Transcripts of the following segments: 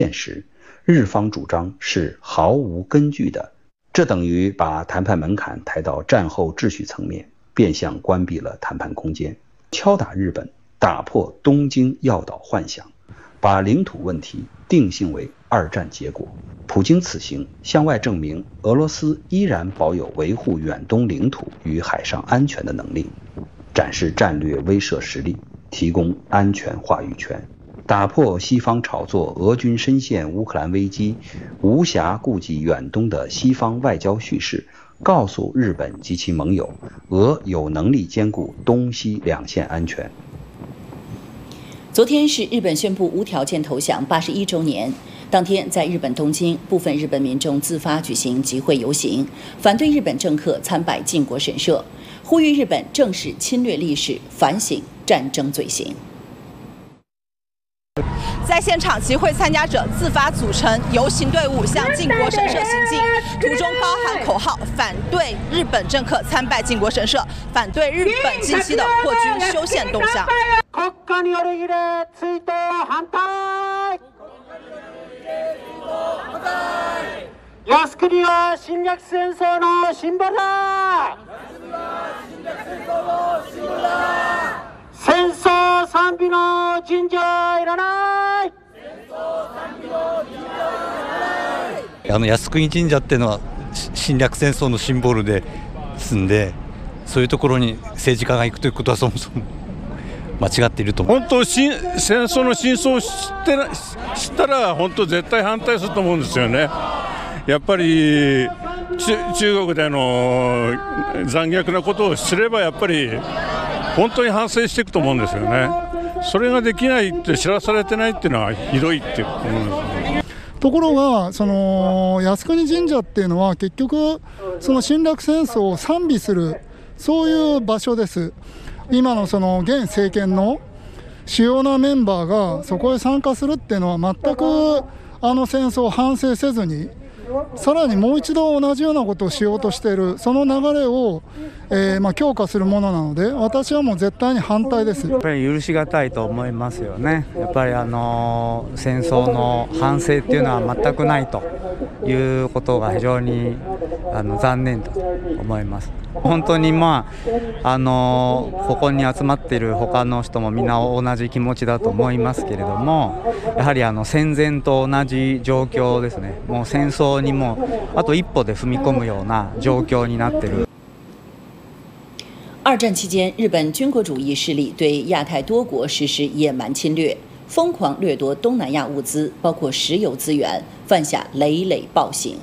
现时，日方主张是毫无根据的，这等于把谈判门槛抬到战后秩序层面，变相关闭了谈判空间，敲打日本，打破东京要岛幻想，把领土问题定性为二战结果。普京此行向外证明俄罗斯依然保有维护远东领土与海上安全的能力，展示战略威慑实力，提供安全话语权，打破西方炒作俄军深陷乌克兰危机，无暇顾及远东的西方外交叙事，告诉日本及其盟友，俄有能力兼顾东西两线安全。 昨天是日本宣布无条件投降81周年，当天在日本东京，部分日本民众自发举行集会游行，反对日本政客参拜靖国神社，呼吁日本正视侵略历史，反省战争罪行。 在现场，集会参加者自发组成游行队伍，向靖国神社行进，途中高喊口号，反对日本政客参拜靖国神社，反对日本近期的扩军修宪动向。 国家による異例追悼反対。靖国は侵略戦争のシンボルだ。戦争賛美の神社はいらない。 靖国神社っていうのは侵略戦争のシンボルですんで、そういうところに政治家が行くということはそもそも間違っていると思う。 本当戦争の真相を知ったら本当絶対反対すると思うんですよね。やっぱり中国での残虐なことを知ればやっぱり本当に反省していくと思うんですよね。それができないって知らされてないっていうのはひどいって思うんですよ。 ところがその靖国神社っていうのは結局その侵略戦争を賛美するそういう場所です。今のその現政権の主要なメンバーがそこへ参加するっていうのは全くあの戦争を反省せずにさらにもう一度同じようなことをしようとしている、その流れを、強化するものなので、私はもう絶対に反対です。 やっぱり許しがたいと思いますよね。やっぱり戦争の反省っていうのは全くないということが非常に残念だと思います。本当にここに集まっている他の人もみんな同じ気持ちだと思いますけれども、やはり戦前と同じ状況ですね。もう戦争にもあと一歩で踏み込むような状況になっている。 二战期间，日本军国主义势力对亚太多国实施野蛮侵略，疯狂掠夺东南亚物资，包括石油资源，犯下累累暴行。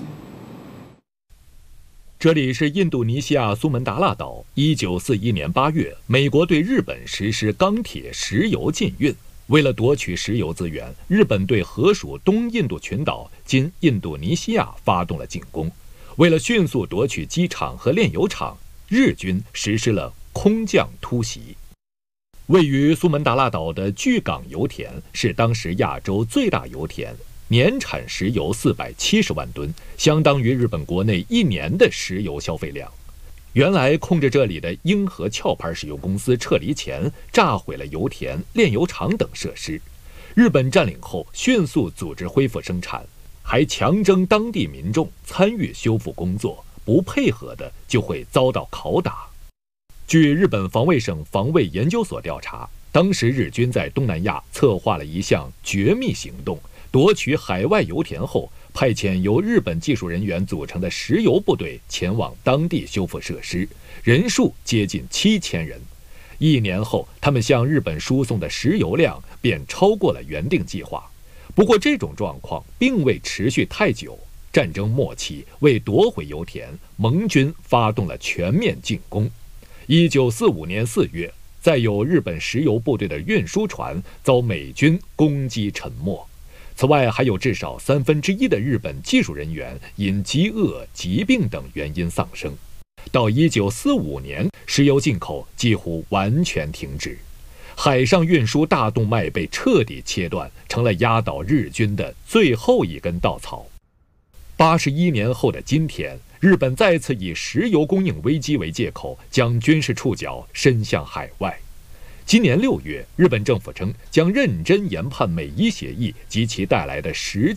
这里是印度尼西亚苏门答腊岛。1941年8月，美国对日本实施钢铁、石油禁运。为了夺取石油资源，日本对荷属东印度群岛（今印度尼西亚）发动了进攻。为了迅速夺取机场和炼油厂，日军实施了空降突袭。位于苏门答腊岛的巨港油田是当时亚洲最大油田，年产石油470万吨，相当于日本国内1年的石油消费量。原来控制这里的英和壳牌石油公司撤离前，炸毁了油田、炼油厂等设施。日本占领后，迅速组织恢复生产，还强征当地民众参与修复工作，不配合的就会遭到拷打。据日本防卫省防卫研究所调查，当时日军在东南亚策划了一项绝密行动，夺取海外油田后，派遣由日本技术人员组成的石油部队前往当地修复设施，人数接近7000人。1年后，他们向日本输送的石油量便超过了原定计划。不过，这种状况并未持续太久。战争末期，为夺回油田，盟军发动了全面进攻。1945年4月，载有日本石油部队的运输船遭美军攻击沉没。此外，还有至少1/3的日本技术人员因饥饿、疾病等原因丧生。到1945年，石油进口几乎完全停止，海上运输大动脉被彻底切断，成了压倒日军的最后一根稻草。81年后的今天，日本再次以石油供应危机为借口，将军事触角伸向海外。 今年6月，日本政府称将认真研判美伊协议及其带来的实际